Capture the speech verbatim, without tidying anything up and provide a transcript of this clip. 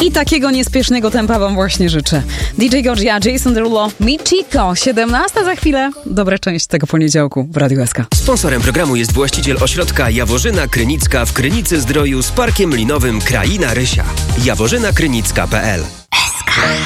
I takiego niespiesznego tempa wam właśnie życzę. D J Godzia, Jason Derulo, Michiko, siedemnasta za chwilę. Dobra część tego poniedziałku w Radiu S K. Sponsorem programu jest właściciel ośrodka Jaworzyna Krynicka w Krynicy Zdroju z Parkiem Linowym Kraina Rysia. jaworzyna krynicka kropka p l